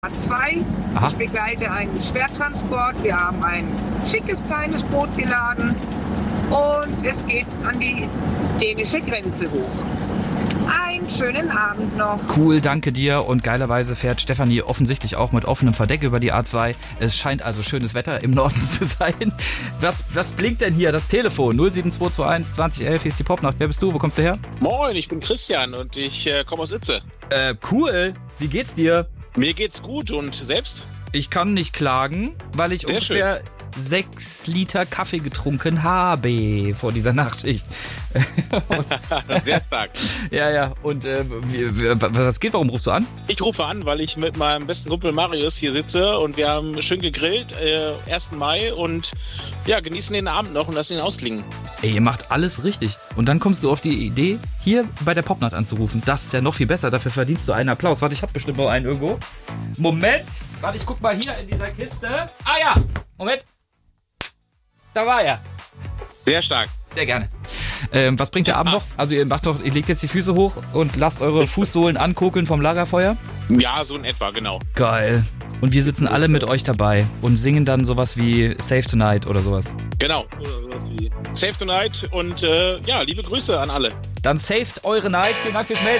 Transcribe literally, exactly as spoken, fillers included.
A zwei. Aha. Ich begleite einen Schwertransport. Wir haben ein schickes kleines Boot geladen und es geht an die dänische Grenze hoch. Einen schönen Abend noch. Cool, danke dir. Und geilerweise fährt Stefanie offensichtlich auch mit offenem Verdeck über die A zwei. Es scheint also schönes Wetter im Norden zu sein. Was, was blinkt denn hier? Das Telefon null sieben zwei zwei eins zwanzig elf. Hier ist die Popnacht. Wer bist du? Wo kommst du her? Moin, ich bin Christian und ich äh, komme aus Itze. Äh, cool. Wie geht's dir? Mir geht's gut und selbst? Ich kann nicht klagen, weil ich Sehr ungefähr schön. sechs Liter Kaffee getrunken habe vor dieser Nachtschicht. Sehr stark. Ja, ja. Und äh, wie, wie, was geht? Warum rufst du an? Ich rufe an, weil ich mit meinem besten Kumpel Marius hier sitze und wir haben schön gegrillt, äh, ersten Mai und ja, genießen den Abend noch und lassen ihn ausklingen. Ey, ihr macht alles richtig. Und dann kommst du auf die Idee, hier bei der Popnacht anzurufen. Das ist ja noch viel besser. Dafür verdienst du einen Applaus. Warte, ich hab bestimmt noch einen irgendwo. Moment. Warte, ich guck mal hier in dieser Kiste. Ah ja. Moment. Da war er. Sehr stark. Sehr gerne. Ähm, was bringt der Abend noch? Also ihr macht doch, ihr legt jetzt die Füße hoch und lasst eure Fußsohlen ankokeln vom Lagerfeuer? Ja, so in etwa, genau. Geil. Und wir sitzen alle mit euch dabei und singen dann sowas wie Save Tonight oder sowas. Genau. Oder sowas wie Save Tonight und äh, ja, liebe Grüße an alle. Dann saved eure Night. Vielen Dank fürs Melden.